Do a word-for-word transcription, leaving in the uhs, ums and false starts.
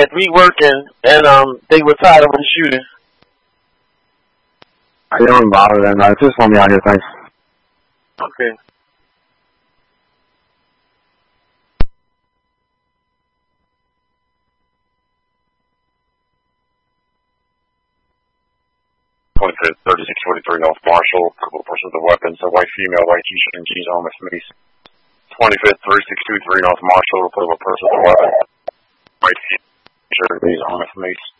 had me working, and um, they were tired of the shooting. I don't bother them. Uh, just let me out here, thanks. Okay. twenty-fifth, thirty-six forty-three North Marshall, couple of persons with weapons, a white female, white t-shirt, and jeans on with Mace. twenty-fifth, thirty-six twenty-three North Marshall, couple of persons with weapons, white t-shirt, and jeans on with Mace.